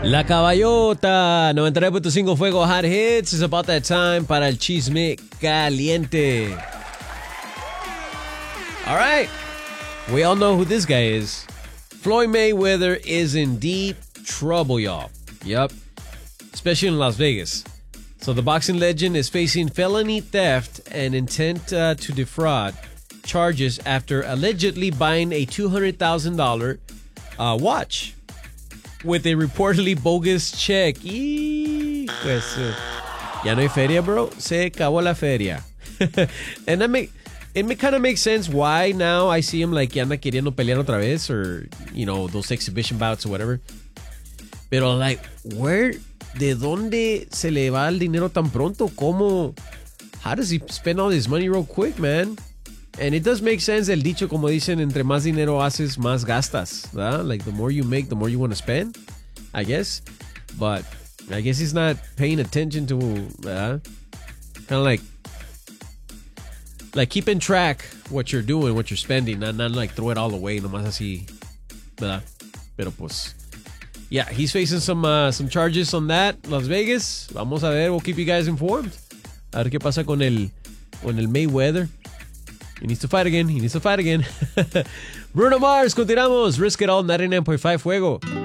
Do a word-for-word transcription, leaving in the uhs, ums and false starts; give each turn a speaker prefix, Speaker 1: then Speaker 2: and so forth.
Speaker 1: La Caballota, noventa y nueve punto cinco Fuego Hot Hits. It's about that time para el chisme caliente. All right. We all know who this guy is. Floyd Mayweather is in deep trouble, y'all. Yup. Especially in Las Vegas. So the boxing legend is facing felony theft and intent uh, to defraud charges after allegedly buying a two hundred thousand dollars uh, watch with a reportedly bogus check. Y pues, uh, ya no hay feria, bro. Se acabó la feria. And that make, it may, kind of makes sense why now I see him like ya anda queriendo pelear otra vez, or, you know, those exhibition bouts or whatever. Pero like, where, de dónde se le va el dinero tan pronto? ¿Cómo? How does he spend all this money real quick, man? And it does make sense, el dicho, como dicen, entre más dinero haces, más gastas, ¿verdad? Like, the more you make, the more you want to spend, I guess. But I guess he's not paying attention to, ¿verdad? Kind of like, like keeping track what you're doing, what you're spending, not, not like throw it all away, nomás así, ¿verdad? Pero pues, yeah, he's facing some, uh, some charges on that, Las Vegas. Vamos a ver, we'll keep you guys informed. A ver qué pasa con el, con el Mayweather. He needs to fight again. He needs to fight again. Bruno Mars, continuamos. Risk It All, ninety-nine point five Fuego.